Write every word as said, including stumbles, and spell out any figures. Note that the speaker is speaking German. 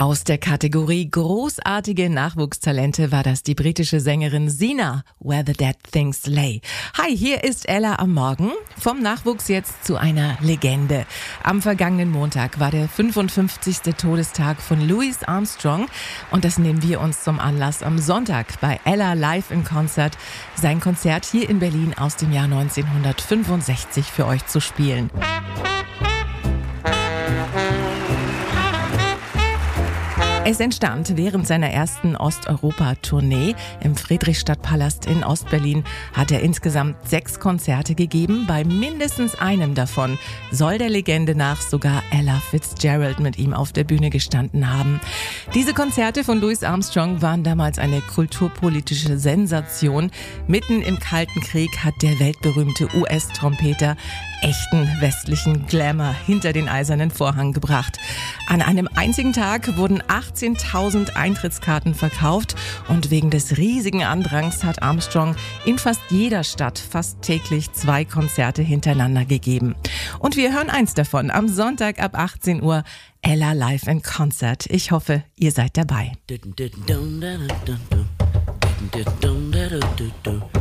Aus der Kategorie großartige Nachwuchstalente war das die britische Sängerin Sina, Where the Dead Things Lay. Hi, hier ist Ella am Morgen. Vom Nachwuchs jetzt zu einer Legende. Am vergangenen Montag war der fünfundfünfzigste Todestag von Louis Armstrong und das nehmen wir uns zum Anlass, am Sonntag bei Ella Live in Concert sein Konzert hier in Berlin aus dem Jahr neunzehnhundertfünfundsechzig für euch zu spielen. Es entstand während seiner ersten Osteuropa-Tournee im Friedrichstadtpalast in Ostberlin, hat er insgesamt sechs Konzerte gegeben. Bei mindestens einem davon soll der Legende nach sogar Ella Fitzgerald mit ihm auf der Bühne gestanden haben. Diese Konzerte von Louis Armstrong waren damals eine kulturpolitische Sensation. Mitten im Kalten Krieg hat der weltberühmte U S-Trompeter echten westlichen Glamour hinter den eisernen Vorhang gebracht. An einem einzigen Tag wurden achtzehntausend Eintrittskarten verkauft und wegen des riesigen Andrangs hat Armstrong in fast jeder Stadt fast täglich zwei Konzerte hintereinander gegeben. Und wir hören eins davon am Sonntag ab achtzehn Uhr, Ella Live in Concert. Ich hoffe, ihr seid dabei.